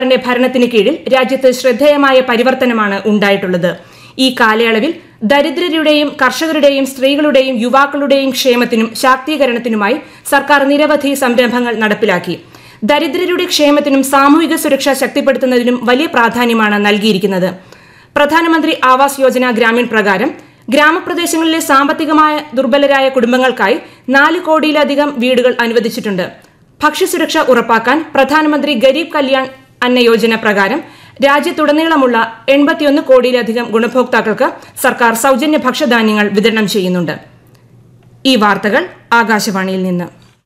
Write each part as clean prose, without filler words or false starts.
ഭരണത്തിന് കീഴിൽ രാജ്യത്ത് ശ്രദ്ധേയമായ പരിവർത്തനമാണ് ഉണ്ടായിട്ടുള്ളത്. ഈ കാലയളവിൽ ദരിദ്രരുടെയും കർഷകരുടെയും സ്ത്രീകളുടെയും യുവാക്കളുടെയും ക്ഷേമത്തിനും ശാക്തീകരണത്തിനുമായി സർക്കാർ നിരവധി സംരംഭങ്ങൾ നടപ്പിലാക്കി. ദരിദ്രരുടെ ക്ഷേമത്തിനും സാമൂഹിക സുരക്ഷ ശക്തിപ്പെടുത്തുന്നതിനും വലിയ പ്രാധാന്യമാണ് നൽകിയിരിക്കുന്നത്. പ്രധാനമന്ത്രി ആവാസ് യോജന ഗ്രാമീൺ പ്രകാരം ഗ്രാമപ്രദേശങ്ങളിലെ സാമ്പത്തികമായ ദുർബലരായ കുടുംബങ്ങൾക്കായി 4 കോടിയിലധികം വീടുകൾ അനുവദിച്ചിട്ടുണ്ട്. ഭക്ഷ്യസുരക്ഷ ഉറപ്പാക്കാൻ പ്രധാനമന്ത്രി ഗരീബ് കല്യാൺ അന്ന യോജന പ്രകാരം രാജ്യത്തുടനീളമുള്ള 81 കോടിയിലധികം ഗുണഭോക്താക്കൾക്ക് സർക്കാർ സൗജന്യ ഭക്ഷ്യധാന്യങ്ങൾ വിതരണം ചെയ്യുന്നുണ്ട്. ഈ വാർത്തകൾ ആകാശവാണിയിൽ നിന്ന്.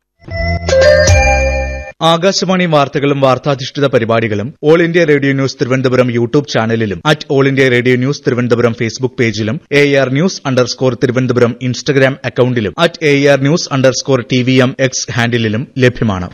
ആകാശവാണി വാർത്തകളും വാർത്താധിഷ്ഠിത പരിപാടികളും all India radio news Thiruvananthapuram YouTube ചാനലിലും all India radio news Thiruvananthapuram Facebook പേജിലും AR News_ തിരുവനന്തപുരം ഇൻസ്റ്റഗ്രാം അക്കൌണ്ടിലും AR News_TVM X ഹാൻഡിലും ലഭ്യമാണ്.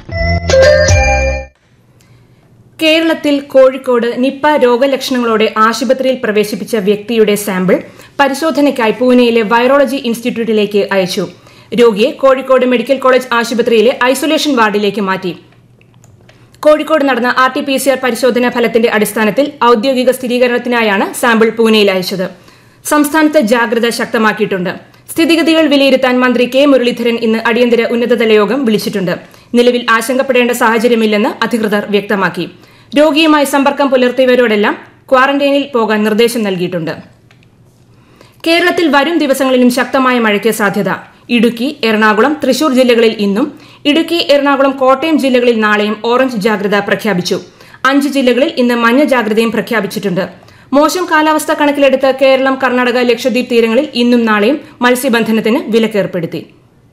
കേരളത്തിൽ കോഴിക്കോട് നിപ്പ രോഗലക്ഷണങ്ങളോടെ ആശുപത്രിയിൽ പ്രവേശിപ്പിച്ച വ്യക്തിയുടെ സാമ്പിൾ പരിശോധനയ്ക്കായി പൂനെയിലെ വൈറോളജി ഇൻസ്റ്റിറ്റ്യൂട്ടിലേക്ക് അയച്ചു. രോഗിയെ കോഴിക്കോട് മെഡിക്കൽ കോളേജ് ആശുപത്രിയിലെ ഐസൊലേഷൻ വാർഡിലേക്ക് മാറ്റി. കോഴിക്കോട് നടന്ന RT-PCR പരിശോധനാ ഫലത്തിന്റെ അടിസ്ഥാനത്തിൽ ഔദ്യോഗിക സ്ഥിരീകരണത്തിനായാണ് സാമ്പിൾ പൂനെയിൽ അയച്ചത്. സംസ്ഥാനത്ത് ജാഗ്രത ശക്തമാക്കിയിട്ടുണ്ട്. സ്ഥിതിഗതികൾ വിലയിരുത്താൻ മന്ത്രി K മുരളീധരൻ ഇന്ന് അടിയന്തര ഉന്നതതല യോഗം വിളിച്ചിട്ടുണ്ട്. നിലവിൽ ആശങ്കപ്പെടേണ്ട സാഹചര്യമില്ലെന്ന് അധികൃതർ വ്യക്തമാക്കി. രോഗിയുമായി സമ്പർക്കം പുലർത്തിയവരോടെല്ലാം ക്വാറന്റൈനിൽ പോകാൻ നിർദ്ദേശം നൽകിയിട്ടുണ്ട്. കേരളത്തിൽ വരും ദിവസങ്ങളിലും ശക്തമായ മഴയ്ക്ക് സാധ്യത. ഇടുക്കി, എറണാകുളം, തൃശൂർ ജില്ലകളിൽ ഇന്നും, ഇടുക്കി, എറണാകുളം, കോട്ടയം ജില്ലകളിൽ നാളെയും ഓറഞ്ച് ജാഗ്രത പ്രഖ്യാപിച്ചു. 5 ജില്ലകളിൽ ഇന്ന് മഞ്ഞ ജാഗ്രതയും പ്രഖ്യാപിച്ചിട്ടുണ്ട്. മോശം കാലാവസ്ഥ കണക്കിലെടുത്ത് കേരളം, കർണാടക, ലക്ഷദ്വീപ് തീരങ്ങളിൽ ഇന്നും നാളെയും മത്സ്യബന്ധനത്തിന് വിലക്കേർപ്പെടുത്തി.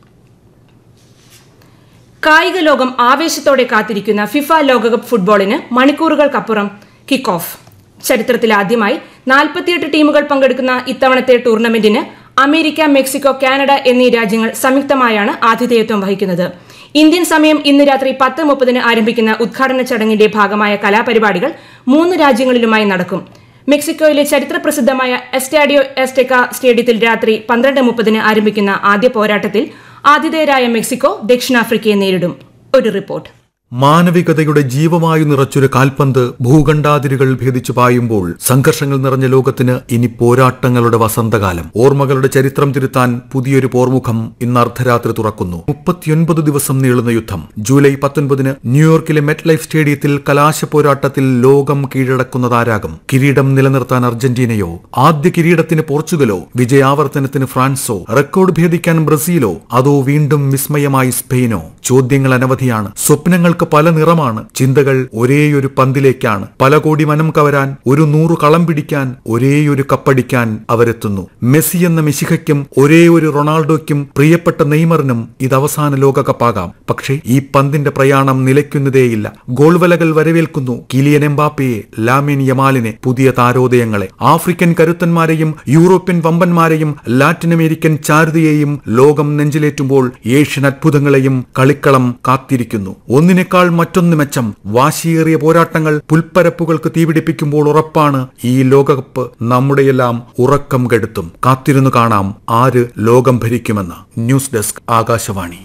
കായിക ലോകം ആവേശത്തോടെ കാത്തിരിക്കുന്ന ഫിഫ ലോകകപ്പ് ഫുട്ബോളിന് മണിക്കൂറുകൾക്കപ്പുറം കിക്ക് ഓഫ്. ചരിത്രത്തിലാദ്യമായി 48 ടീമുകൾ പങ്കെടുക്കുന്ന ഇത്തവണത്തെ ടൂർണമെന്റിന് അമേരിക്ക, മെക്സിക്കോ, കാനഡ എന്നീ രാജ്യങ്ങൾ സംയുക്തമായാണ് ആതിഥേയത്വം വഹിക്കുന്നത്. ഇന്ത്യൻ സമയം ഇന്ന് രാത്രി 10:30 ആരംഭിക്കുന്ന ഉദ്ഘാടന ചടങ്ങിന്റെ ഭാഗമായ കലാപരിപാടികൾ 3 രാജ്യങ്ങളിലുമായി നടക്കും. മെക്സിക്കോയിലെ ചരിത്രപ്രസിദ്ധമായ എസ്റ്റാഡിയോ എസ്റ്റെക്ക സ്റ്റേഡിയത്തിൽ രാത്രി 12:30 ആരംഭിക്കുന്ന ആദ്യ പോരാട്ടത്തിൽ ആതിഥേയരായ മെക്സിക്കോ ദക്ഷിണാഫ്രിക്കയെ നേരിടും. ഒരു റിപ്പോർട്ട്. മാനവികതയുടെ ജീവമായു നിറച്ചൊരു കാൽപന്ത് ഭൂഖണ്ഡാതിരുകൾ ഭേദിച്ചു പായുമ്പോൾ സംഘർഷങ്ങൾ നിറഞ്ഞ ലോകത്തിന് ഇനി പോരാട്ടങ്ങളുടെ വസന്തകാലം. ഓർമ്മകളുടെ ചരിത്രം തിരുത്താൻ പുതിയൊരു പോർമുഖം ഇന്ന് അർദ്ധരാത്രി തുറക്കുന്നു. 39 ദിവസം നീളുന്ന യുദ്ധം. ജൂലൈ 19 ന്യൂയോർക്കിലെ മെറ്റ് ലൈഫ് സ്റ്റേഡിയത്തിൽ കലാശ പോരാട്ടത്തിൽ ലോകം കീഴടക്കുന്നതാരാകും? കിരീടം നിലനിർത്താൻ അർജന്റീനയോ? ആദ്യ കിരീടത്തിന് പോർച്ചുഗലോ? വിജയാവർത്തനത്തിന് ഫ്രാൻസോ? റെക്കോർഡ് ഭേദിക്കാൻ ബ്രസീലോ? അതോ വീണ്ടും വിസ്മയമായി സ്പെയിനോ? ചോദ്യങ്ങൾ അനവധിയാണ്. സ്വപ്നങ്ങൾ പല നിറമാണ്. ചിന്തകൾ ഒരേയൊരു പന്തിലേക്കാണ്. പല കോടി മനം കവരാൻ, ഒരു 100 കളം പിടിക്കാൻ, ഒരേയൊരു കപ്പടിക്കാൻ അവരെത്തുന്നു. മെസ്സി എന്ന മിശിഹയ്ക്കും ഒരേ ഒരു റൊണാൾഡോയ്ക്കും പ്രിയപ്പെട്ട നെയ്മറിനും ഇത് അവസാന ലോകകപ്പാകാം. പക്ഷേ ഈ പന്തിന്റെ പ്രയാണം നിലയ്ക്കുന്നതേയില്ല. ഗോൾവലകൾ വരവേൽക്കുന്നു കിലിയൻ എംബാപ്പയെ, ലാമിൻ യമാലിനെ, പുതിയ താരോദയങ്ങളെ. ആഫ്രിക്കൻ കരുത്തന്മാരെയും യൂറോപ്യൻ വമ്പന്മാരെയും ലാറ്റിൻ അമേരിക്കൻ ചാരുതയെയും ലോകം നെഞ്ചിലേറ്റുമ്പോൾ ഏഷ്യൻ അത്ഭുതങ്ങളെയും കളിക്കളം കാത്തിരിക്കുന്നു. ഒന്നിനേക്കാൾ മറ്റൊന്ന് മെച്ചം. വാശിയേറിയ പോരാട്ടങ്ങൾ പുൽപ്പരപ്പുകൾക്ക് തീപിടിപ്പിക്കുമ്പോൾ ഉറപ്പാണ് ഈ ലോകകപ്പ് നമ്മുടെയെല്ലാം ഉറക്കം കെടുത്തും. കാത്തിരുന്നു കാണാം ആര് ലോകം ഭരിക്കുമെന്ന്. News desk, Akashvani.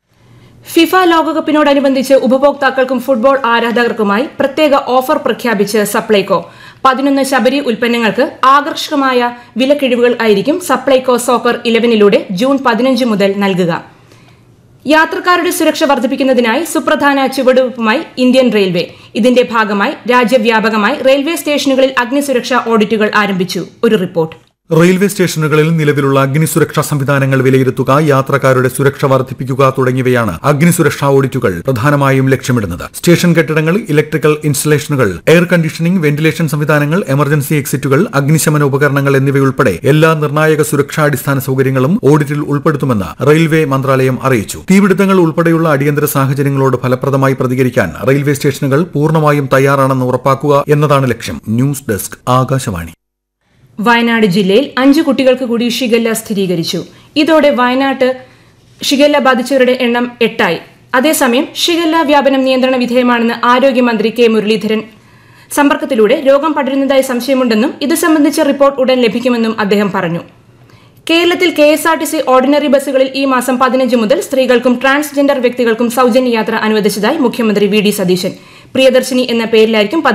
FIFA ലോകകപ്പിനോടനുബന്ധിച്ച് ഉപഭോക്താക്കൾക്കും football ആരാധകർക്കുമായി പ്രത്യേക ഓഫർ പ്രഖ്യാപിച്ച് സപ്ലൈകോ. 11 ശബരി ഉൽപ്പന്നങ്ങൾക്ക് ആകർഷകമായ വിലക്കിഴിവുകൾ ആയിരിക്കും സപ്ലൈകോ സോക്കർ 11ലൂടെ ജൂൺ 15 മുതൽ നൽകുക. യാത്രക്കാരുടെ സുരക്ഷ വർദ്ധിപ്പിക്കുന്നതിനായി സുപ്രധാന ചുവടുവയ്പുമായി ഇന്ത്യൻ റെയിൽവേ. ഇതിന്റെ ഭാഗമായി രാജ്യവ്യാപകമായി റെയിൽവേ സ്റ്റേഷനുകളിൽ അഗ്നിസുരക്ഷാ ഓഡിറ്റുകൾ ആരംഭിച്ചു. ഒരു റിപ്പോർട്ട്. റെയിൽവേ സ്റ്റേഷനുകളിൽ നിലവിലുള്ള അഗ്നിസുരക്ഷാ സംവിധാനങ്ങൾ വിലയിരുത്തുക, യാത്രക്കാരുടെ സുരക്ഷ വർദ്ധിപ്പിക്കുക തുടങ്ങിയവയാണ് അഗ്നിസുരക്ഷാ ഓഡിറ്റുകൾ പ്രധാനമായും ലക്ഷ്യമിടുന്നത്. സ്റ്റേഷൻ കെട്ടിടങ്ങൾ, ഇലക്ട്രിക്കൽ ഇൻസ്റ്റലേഷനുകൾ, എയർ കണ്ടീഷനിംഗ്, വെന്റിലേഷൻ സംവിധാനങ്ങൾ, എമർജൻസി എക്സിറ്റുകൾ, അഗ്നിശമന ഉപകരണങ്ങൾ എന്നിവയുൾപ്പെടെ എല്ലാ നിർണായക സുരക്ഷാടിസ്ഥാന സൗകര്യങ്ങളും ഓഡിറ്റിൽ ഉൾപ്പെടുത്തുമെന്ന് റെയിൽവേ മന്ത്രാലയം അറിയിച്ചു. തീപിടുത്തങ്ങൾ ഉൾപ്പെടെയുള്ള അടിയന്തര സാഹചര്യങ്ങളോട് ഫലപ്രദമായി പ്രതികരിക്കാൻ റെയിൽവേ സ്റ്റേഷനുകൾ പൂർണ്ണമായും തയ്യാറാണെന്ന് ഉറപ്പാക്കുക എന്നതാണ് ലക്ഷ്യം. News desk, Akashvani. വയനാട് ജില്ലയിൽ 5 കുട്ടികൾക്ക് കൂടി ഷിഗല്ല സ്ഥിരീകരിച്ചു. ഇതോടെ വയനാട്ട് ഷിഗല്ല ബാധിച്ചവരുടെ എണ്ണം 8ആയി. അതേസമയം ഷിഗല്ല വ്യാപനം നിയന്ത്രണ വിധേയമാണെന്ന് ആരോഗ്യമന്ത്രി K മുരളീധരൻ സമ്പർക്കത്തിലൂടെ രോഗം പടരുന്നതായി സംശയമുണ്ടെന്നും ഇത് സംബന്ധിച്ച റിപ്പോർട്ട് ഉടൻ ലഭിക്കുമെന്നും അദ്ദേഹം പറഞ്ഞു. കേരളത്തിൽ KSRTC ഓർഡിനറി ബസ്സുകളിൽ ഈ മാസം 15 മുതൽ സ്ത്രീകൾക്കും ട്രാൻസ്ജെൻഡർ വ്യക്തികൾക്കും സൗജന്യ യാത്ര അനുവദിച്ചതായി മുഖ്യമന്ത്രി VD സതീശൻ. പ്രിയദർശിനി എന്ന പേരിലായിരിക്കും